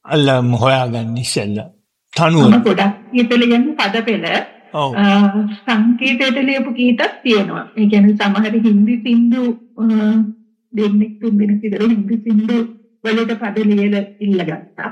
අල්ලම හොයාගන්න ඉස්සෙල්ලා. තනුව. මම ගොඩක් ගීත ලියන පද පෙළ සංකේතයට ලියපු ගීතක් තියෙනවා. ඒ කියන්නේ සමහර හින්දි සින්දු දෙන්නෙක් තුන් දෙනෙක් විතර හින්දි සින්දු වලට පද ලියලා ඉල්ලගත්තා.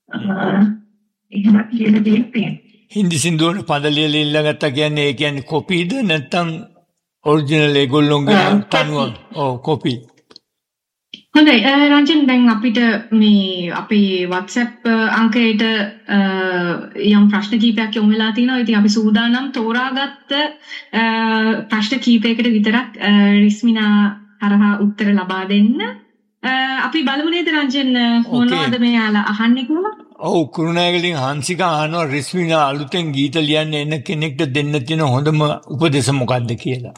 එහෙම කියන දේ තියෙනවා. හින්දි සින්දු වල පද ලියලා ඉල්ලගත්තා කියන්නේ ඒ කියන්නේ කොපිද නැත්නම් ඔරිජිනල් ඒගොල්ලෝගේ තනුව? ඔව් කොපි. හොඳයි රංජන් දැන් අපිට මේ අපේ WhatsApp අංකයට යම් ප්‍රශ්න කීපයක් යොමු වෙලා තිනවා. ඉතින් අපි සූදානම් තෝරාගත්ත ප්‍රශ්න කීපයකට විතරක් රිස්මිනා හරහා උත්තර ලබා දෙන්න. අපි බලමු නේද රංජන් මොනවද මෙයාලා අහන්නේ කියලා? ඔව් කුරුණෑගලින් හංසික අහනවා රිස්මිනා අලුතෙන් ගීත ලියන්න එන කෙනෙක්ට දෙන්න තියෙන හොඳම උපදේශ මොකක්ද කියලා.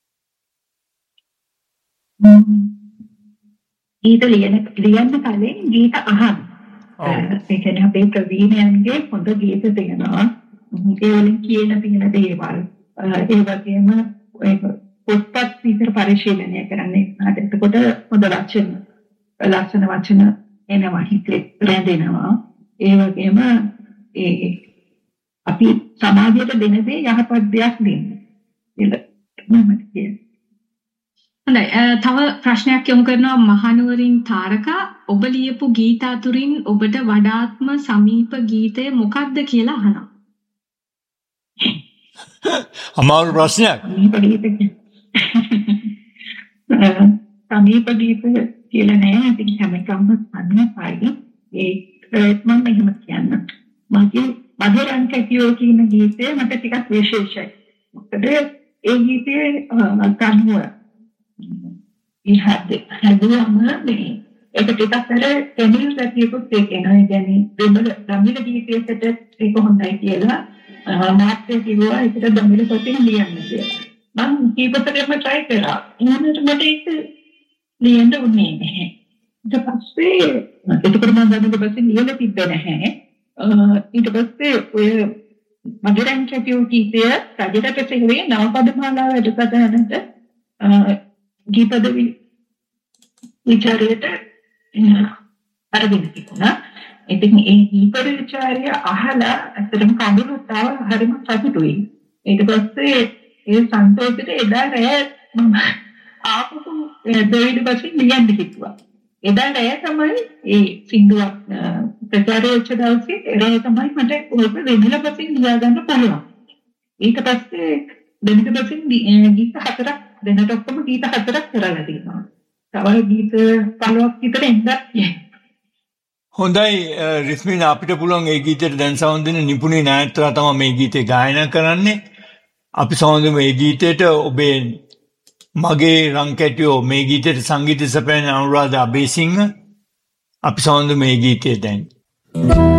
ගීත ලියන්න කලින් ගීත අහන්න. ඒ කියන්නේ අපේ ප්‍රවීණයන්ගේ හොඳ ගීත තියෙනවා. ඒ වලින් කියන දේවල්. ඒ වගේම පොත්පත් විතර පරිශීලනය කරන්නේ. එතකොට හොඳ ලස්සන වචන එනවා හිතේ රැඳෙනවා. ඒ වගේම අපි සමාජයට දෙන දේ යහපත් දෙයක් දෙන්න. ඒක මම කියන්නේ. හොඳයි තව ප්‍රශ්නයක් යොමු කරනවා මහනුවරින් තාරකා ඔබ ලියපු ගීත අතුරින් ඔබට වඩාත්ම සමීප ගීතය මොකක්ද කියලා අහනවා. අමාරු ප්‍රශ්නයක්. සමීප ගීත කියලා නෑ. ඉතින් හැම එකම සමීපයි. මම එහෙම කියන්න. මගේ මధుරං කැටියෝ කියන ගීතය මට ටිකක් විශේෂයි. මොකද ඒ ගීතයේ කනුව හැදුවම ඒක ටිකක් අර කෙනිල් ගැටියකුත් ඒකේනවා. ඒ කියන්නේ දමිළ ගීතයකට ඒක හොඳයි කියලා මාත්‍ය කිව්වා ඒකට දමිළ පොතෙන් ලියන්න කියලා. මම කීපතරම try කරා. එහෙනම් මට ඒක ලියන්න උනේ නැහැ. ඊට පස්සේ මම දමිළ පොතෙන් ලියලා තිබ්බේ නැහැ. ඊට පස්සේ ඔය මధుරං කැටියෝ ගීතය රජරට සිංහලේ නවපදමාලා වැඩසටහනට ගීපද විචාරයට අරගෙන තිබුණා. ඉතින් ඒ ගීපද විචාරය අහලා අතරම කඳුළුතාව හරිම සතුටුයි. ඊට පස්සේ ඒ සන්තෝෂෙට එදා රැය මම ආපහු දෙවිඩ පස්සේ ලියන්න හිතුවා. එදා රැය තමයි ඒ සින්දුවක් ප්‍රචාරය වෙච්ච දවසේ රැය තමයි මට ඕක වෙනල පස්සේ ලියාගන්න පුළුවන්. ඊට පස්සේ දෙවිඩ පස්සේ ගීත හතරක් දෙන්නට ඔක්කොම ගීත හතරක් කරලා තියෙනවා. තව ගීත 15ක් විතර එන්නත් හොඳයි රිස්මිනා අපිට පුළුවන් ඒ ගීතයට දැන් සවුන්ඩ් දෙන නිපුණේ නායකතුමා තමයි මේ ගීතේ ගායනා කරන්නේ. අපි සවුන්ඩ් මේ ගීතයට ඔබේ මගේ රං කැටියෝ මේ ගීතයට සංගීත සපයන අනුරාධ අබේසිංහ අපි සවුන්ඩ් මේ ගීතය දැන්